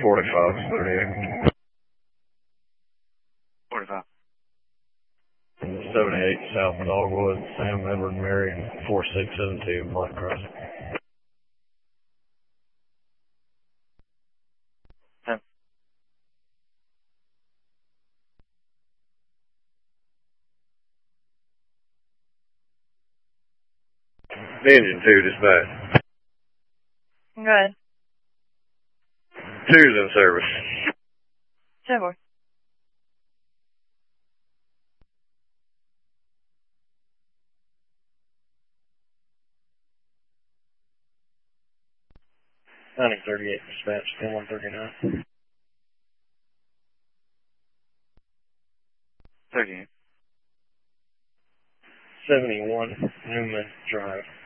45, 38. 45. 78 South Dogwood, Sam Edward Mary, 4672 Black Crossing. 10. Engine 2 dispatch. Go ahead. 2's in service. 10-4. Mounting 38 dispatch, 139. 38. 71 Newman Drive.